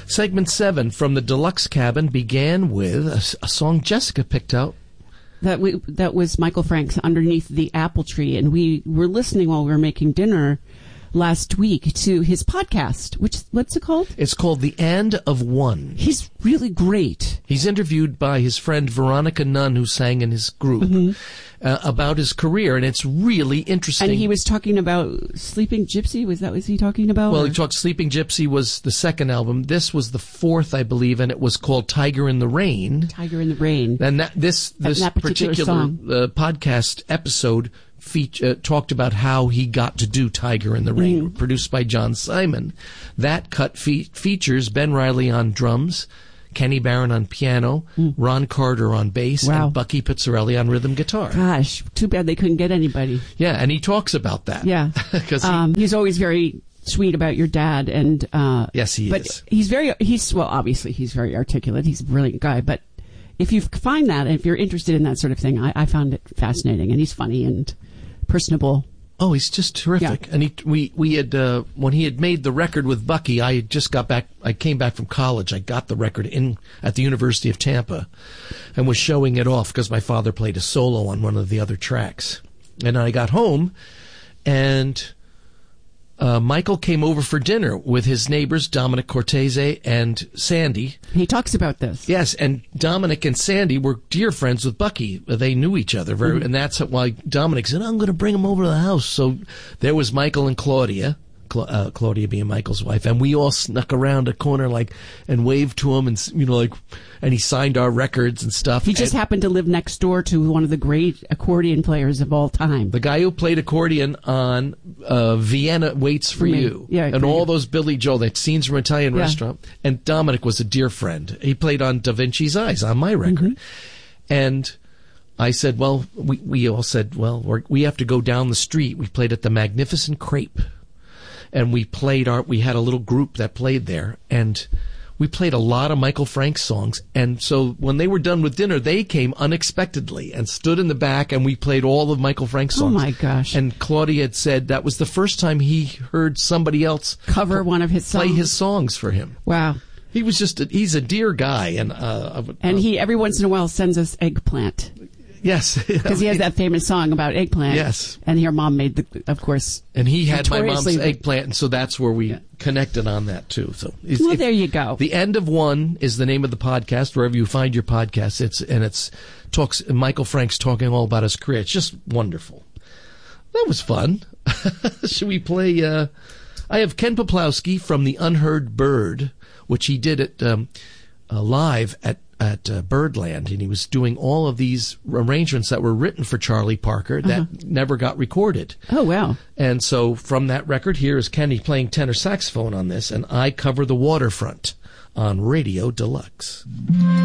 Segment 7 from the Deluxe Cabin began with a song Jessica picked out. That was Michael Frank's Underneath the Apple Tree, and we were listening while we were making dinner last week to his podcast. What's it called? It's called The And of One. He's really great. He's interviewed by his friend Veronica Nunn, who sang in his group, about his career, and it's really interesting. And he was talking about Sleeping Gypsy. Was he talking about? Well, he talked Sleeping Gypsy was the second album. This was the fourth, I believe, and it was called Tiger in the Rain. Tiger in the Rain. And this particular song. podcast episode talked about how he got to do Tiger in the Rain, produced by John Simon. That cut features Ben Riley on drums, Kenny Barron on piano, Ron Carter on bass, and Bucky Pizzarelli on rhythm guitar. Gosh, too bad they couldn't get anybody. Yeah, and he talks about that. Yeah, because he's always very sweet about your dad, and yes, he is. Well, obviously he's very articulate. He's a brilliant guy, but if you find that, if you're interested in that sort of thing, I found it fascinating, and he's funny and personable. Oh, he's just terrific. Yeah. And we had when he had made the record with Bucky, I had just got back. I came back from college. I got the record at the University of Tampa, and was showing it off because my father played a solo on one of the other tracks. And I got home, and Michael came over for dinner with his neighbors, Dominic Cortese and Sandy. He talks about this. Yes, and Dominic and Sandy were dear friends with Bucky. They knew each other and that's why Dominic said, I'm going to bring him over to the house. So there was Michael and Claudia. Claudia being Michael's wife, and we all snuck around a corner and waved to him, and and he signed our records and stuff. He just happened to live next door to one of the great accordion players of all time. The guy who played accordion on Vienna Waits for You, and all those Billy Joel, that Scenes from Italian Restaurant. And Dominic was a dear friend. He played on Da Vinci's Eyes on my record, and I said, well, we all said, well, we have to go down the street. We played at the Magnificent Crepe. And we had a little group that played there, and we played a lot of Michael Frank songs. And so when they were done with dinner, they came unexpectedly and stood in the back, and we played all of Michael Frank songs. Oh my gosh. And Claudia had said that was the first time he heard somebody else cover one of his songs. Play his songs for him. Wow. He was he's a dear guy. And he every once in a while sends us eggplant. Yes. Because he has that famous song about eggplant. Yes. And your mom made of course. And he had my mom's eggplant, and so that's where we connected on that, too. So there you go. The End of One is the name of the podcast, wherever you find your podcasts. It's Michael Frank's talking all about his career. It's just wonderful. That was fun. Should we play? I have Ken Poplowski from The Unheard Bird, which he did at live at Birdland, and he was doing all of these arrangements that were written for Charlie Parker that never got recorded. Oh, wow. And so from that record, here is Kenny playing tenor saxophone on this, and I cover the waterfront on Radio Deluxe.